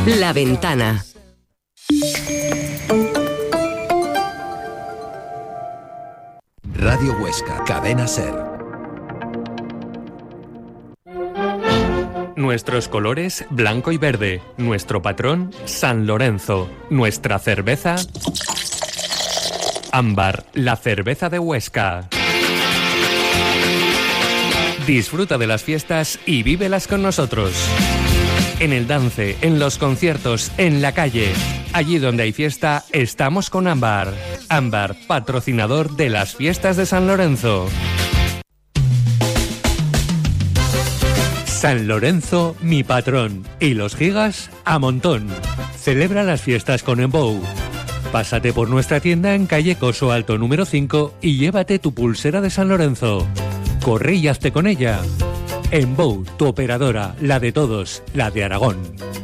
La Ventana. Radio Huesca, Cadena SER. Nuestros colores, blanco y verde. Nuestro patrón, San Lorenzo. Nuestra cerveza, Ámbar, la cerveza de Huesca. Disfruta de las fiestas y vívelas con nosotros. En el dance, en los conciertos, en la calle. Allí donde hay fiesta, estamos con Ámbar. Ámbar, patrocinador de las fiestas de San Lorenzo. San Lorenzo, mi patrón. Y los gigas, a montón. Celebra las fiestas con Embou. Pásate por nuestra tienda en calle Coso Alto número 5 y llévate tu pulsera de San Lorenzo. Corre y hazte con ella. Embou, tu operadora, la de todos, la de Aragón.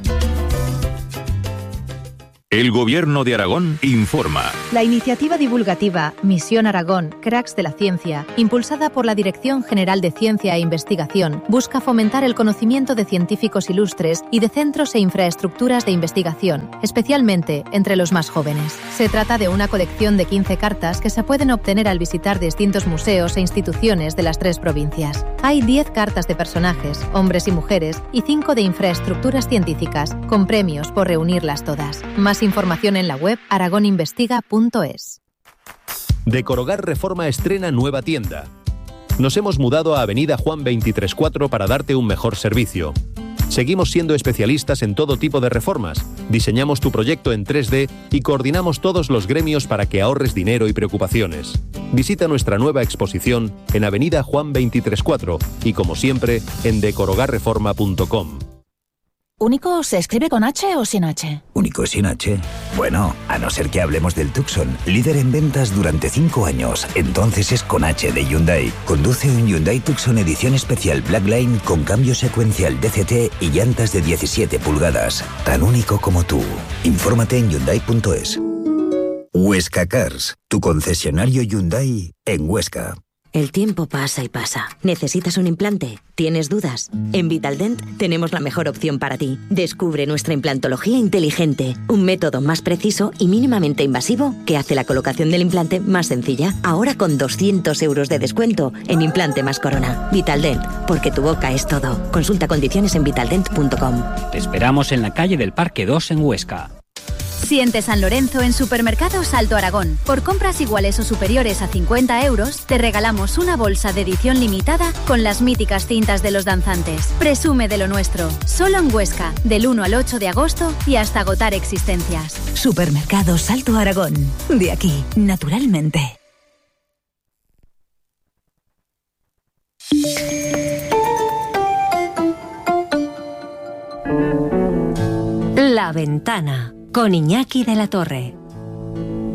El Gobierno de Aragón informa. La iniciativa divulgativa Misión Aragón, Cracks de la Ciencia, impulsada por la Dirección General de Ciencia e Investigación, busca fomentar el conocimiento de científicos ilustres y de centros e infraestructuras de investigación, especialmente entre los más jóvenes. Se trata de una colección de 15 cartas que se pueden obtener al visitar distintos museos e instituciones de las 3 provincias. Hay 10 cartas de personajes, hombres y mujeres, y 5 de infraestructuras científicas, con premios por reunirlas todas. Más información en la web aragoninvestiga.es. Decorogar Reforma estrena nueva tienda. Nos hemos mudado a Avenida Juan 23-4 para darte un mejor servicio. Seguimos siendo especialistas en todo tipo de reformas. Diseñamos tu proyecto en 3D y coordinamos todos los gremios para que ahorres dinero y preocupaciones. Visita nuestra nueva exposición en Avenida Juan 23-4 y, como siempre, en decorogarreforma.com. ¿Único se escribe con H o sin H? ¿Único sin H? Bueno, a no ser que hablemos del Tucson, líder en ventas durante 5 años. Entonces es con H de Hyundai. Conduce un Hyundai Tucson edición especial Blackline con cambio secuencial DCT y llantas de 17 pulgadas. Tan único como tú. Infórmate en Hyundai.es. Huesca Cars, tu concesionario Hyundai en Huesca. El tiempo pasa y pasa. ¿Necesitas un implante? ¿Tienes dudas? En Vitaldent tenemos la mejor opción para ti. Descubre nuestra implantología inteligente, un método más preciso y mínimamente invasivo que hace la colocación del implante más sencilla. Ahora con 200 euros de descuento en implante más corona. Vitaldent, porque tu boca es todo. Consulta condiciones en vitaldent.com. Te esperamos en la calle del Parque 2 en Huesca. Siente San Lorenzo en Supermercados Alto Aragón. Por compras iguales o superiores a 50 euros, te regalamos una bolsa de edición limitada con las míticas cintas de los danzantes. Presume de lo nuestro. Solo en Huesca, del 1 al 8 de agosto y hasta agotar existencias. Supermercados Alto Aragón. De aquí, naturalmente. La Ventana. Con Iñaki de la Torre.